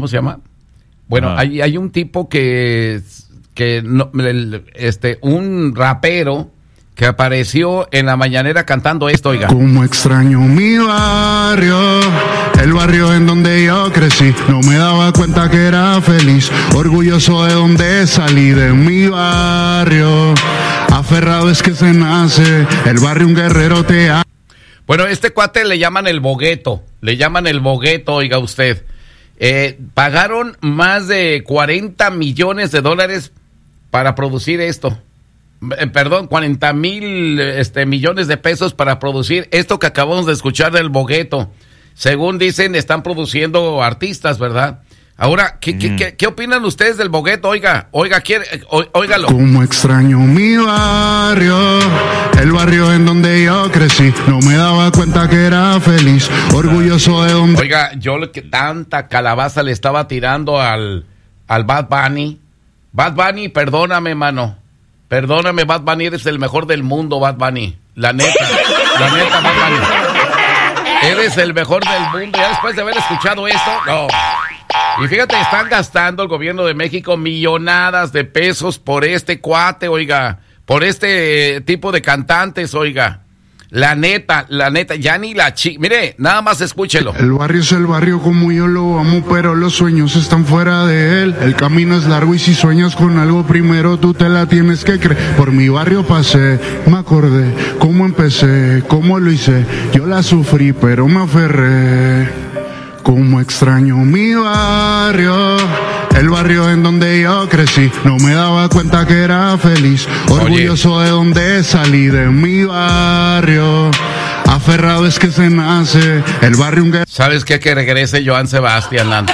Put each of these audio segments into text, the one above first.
¿cómo se llama? Bueno, hay un tipo que no, un rapero que apareció en la mañanera cantando esto, oiga. Como extraño mi barrio, el barrio en donde yo crecí. No me daba cuenta que era feliz, orgulloso de donde salí, de mi barrio. Aferrado es que se nace, el barrio un guerrero te ha... Bueno, este cuate le llaman el bogueto, oiga usted. Pagaron más de 40 millones de dólares para producir esto. 40 mil millones de pesos para producir esto que acabamos de escuchar del bogueto. Según dicen, están produciendo artistas, ¿verdad? Ahora, ¿qué opinan ustedes del bogueto? Óigalo. Como extraño mi barrio, el barrio en donde yo crecí. No me daba cuenta que era feliz, orgulloso de donde... Oiga, tanta calabaza le estaba tirando al Bad Bunny. Bad Bunny, perdóname, mano. Perdóname, Bad Bunny, eres el mejor del mundo, Bad Bunny. La neta, Bad Bunny. Eres el mejor del mundo. Ya después de haber escuchado esto, no. Y fíjate, están gastando el gobierno de México millonadas de pesos por este cuate, oiga. Por este tipo de cantantes, oiga. La neta, ya ni la mire, nada más escúchelo. El barrio es el barrio como yo lo amo, pero los sueños están fuera de él. El camino es largo y si sueñas con algo primero tú te la tienes que creer. Por mi barrio pasé, me acordé cómo empecé, cómo lo hice. Yo la sufrí, pero me aferré. Como extraño mi barrio, el barrio en donde yo crecí. No me daba cuenta que era feliz, orgulloso de donde salí, de mi barrio. Aferrado es que se nace, el barrio un... ¿Sabes qué? Que regrese Joan Sebastián, la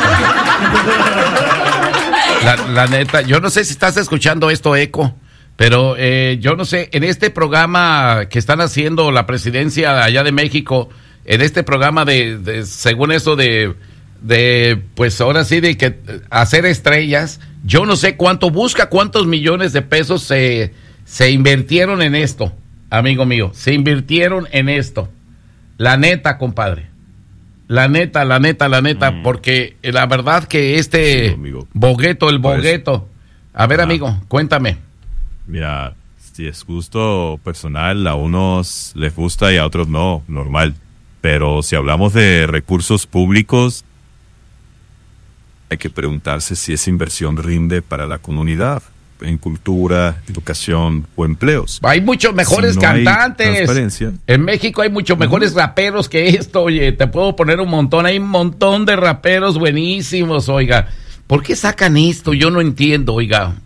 neta. La neta, yo no sé si estás escuchando esto, Eco, pero yo no sé, en este programa que están haciendo la presidencia allá de México, en este programa según eso de pues ahora sí de que hacer estrellas, yo no sé cuántos millones de pesos se invirtieron en esto, amigo mío, se invirtieron en esto. La neta, compadre. La neta, porque la verdad que sí, bogueto. A ver, amigo, cuéntame. Mira, si es gusto personal, a unos les gusta y a otros no, normal. Pero si hablamos de recursos públicos, hay que preguntarse si esa inversión rinde para la comunidad, en cultura, educación o empleos. Hay muchos mejores cantantes. En México hay muchos mejores raperos que esto, oye, te puedo poner un montón. Hay un montón de raperos buenísimos, oiga. ¿Por qué sacan esto? Yo no entiendo, oiga.